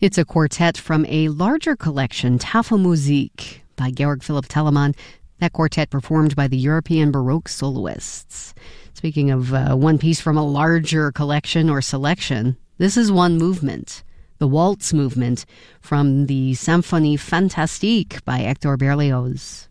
It's a quartet from a larger collection, Tafelmusik, by Georg Philipp Telemann. That quartet performed by the European Baroque soloists. Speaking of one piece from a larger collection or selection, this is one movement, the waltz movement from the Symphonie Fantastique by Hector Berlioz.